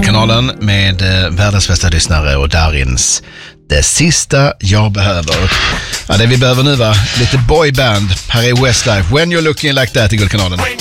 Guldkanalen med världens bästa lyssnare och Darins Det sista jag behöver. Ja, det vi behöver nu var lite boyband. Här är Westlife, When You're Looking Like That i Guldkanalen.